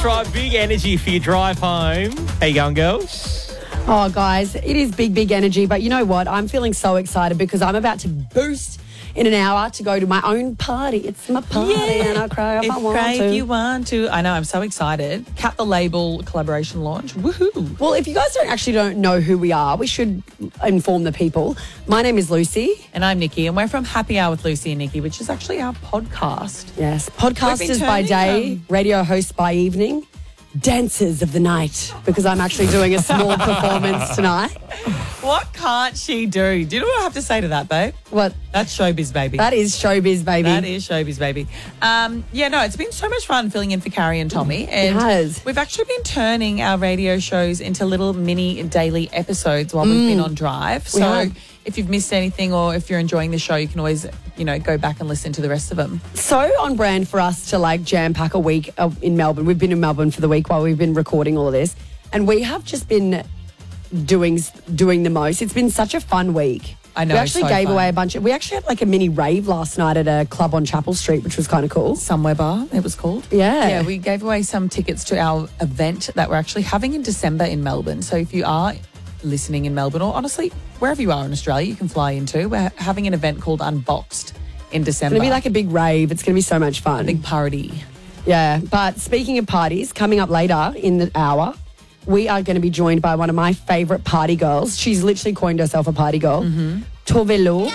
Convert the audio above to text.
right. Big energy for your drive home. How you going, girls? Oh, guys, it is big energy. But you know what? I'm feeling so excited because I'm about to boost in an hour to go to my own party. It's my party and I'll cry if I want to. If you want to. I know, I'm so excited. Cat the Label collaboration launch. Woohoo. Well, if you guys don't know who we are, we should inform the people. My name is Lucy. And I'm Nikki, and we're from Happy Hour with Lucy and Nikki, which is actually our podcast. Yes, podcasters by day, radio hosts by evening, dancers of the night, because I'm actually doing a small performance tonight. What can't she do? Do you know what I have to say to that, babe? What? That's showbiz, baby. That is showbiz, baby. That is showbiz, baby. It's been so much fun filling in for Carrie and Tommy. And it has. We've actually been turning our radio shows into little mini daily episodes while we've been on drive. So if you've missed anything or if you're enjoying the show, you can always, go back and listen to the rest of them. So on brand for us to jam pack a week in Melbourne. We've been in Melbourne for the week while we've been recording all of this. And we have just been doing the most. It's been such a fun week. I know. We actually gave away a bunch of... We actually had a mini rave last night at a club on Chapel Street, which was kind of cool. Somewhere Bar, it was called. Yeah. Yeah, we gave away some tickets to our event that we're actually having in December in Melbourne. So if you are listening in Melbourne, or honestly, wherever you are in Australia, you can fly into. We're having an event called Unboxed in December. It's going to be a big rave. It's going to be so much fun. A big party. Yeah, but speaking of parties, coming up later in the hour, we are going to be joined by one of my favourite party girls. She's literally coined herself a party girl. Tovelo.